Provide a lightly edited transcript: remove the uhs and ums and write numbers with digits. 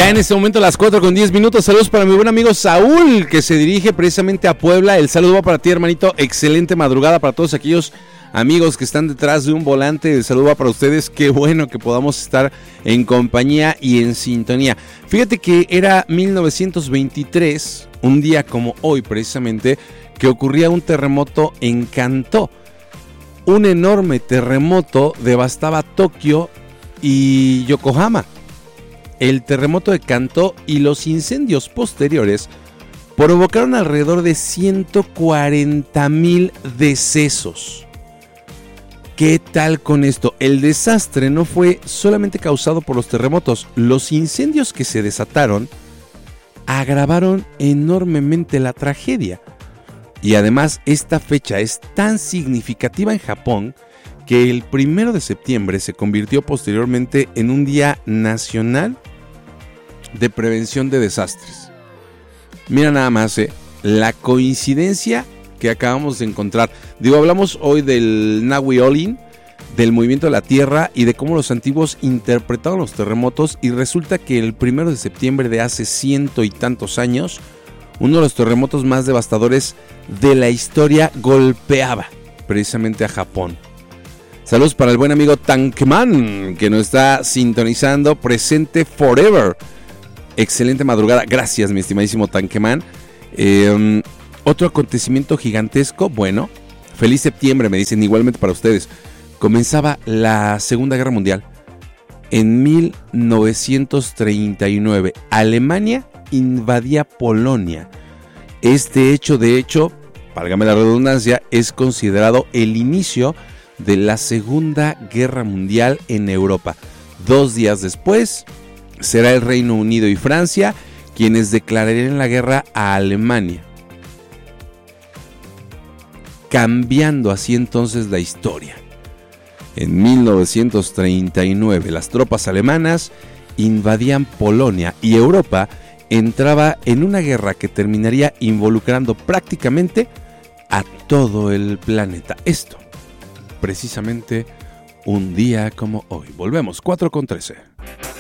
Ya en este momento las 4:10. Saludos para mi buen amigo Saúl, que se dirige precisamente a Puebla. El saludo va para ti, hermanito. Excelente madrugada para todos aquellos amigos que están detrás de un volante. El saludo va para ustedes. Qué bueno que podamos estar en compañía y en sintonía. Fíjate que era 1923, un día como hoy precisamente, que ocurría un terremoto en Kantō. Un enorme terremoto devastaba Tokio y Yokohama. El terremoto de Kantō y los incendios posteriores provocaron alrededor de 140,000 decesos. ¿Qué tal con esto? El desastre no fue solamente causado por los terremotos. Los incendios que se desataron agravaron enormemente la tragedia. Y además esta fecha es tan significativa en Japón que el 1 de septiembre se convirtió posteriormente en un día nacional de prevención de desastres. Mira nada más, la coincidencia que acabamos de encontrar. Hablamos hoy del Nahui-Olin, del movimiento de la Tierra y de cómo los antiguos interpretaban los terremotos, y resulta que el 1 de septiembre de hace 100 y tantos años, uno de los terremotos más devastadores de la historia golpeaba precisamente a Japón. Saludos para el buen amigo Tankman, que nos está sintonizando, presente forever. Excelente madrugada, gracias mi estimadísimo Tankman. Otro acontecimiento gigantesco, bueno, feliz septiembre, me dicen, igualmente para ustedes. Comenzaba la Segunda Guerra Mundial. En 1939, Alemania invadía Polonia. Este hecho, de hecho, válgame la redundancia, es considerado el inicio de la Segunda Guerra Mundial en Europa. 2 días después, será el Reino Unido y Francia quienes declararían la guerra a Alemania, cambiando así entonces la historia. En 1939, las tropas alemanas invadían Polonia y Europa entraba en una guerra que terminaría involucrando prácticamente a todo el planeta. Esto, precisamente, un día como hoy. Volvemos, 4:13.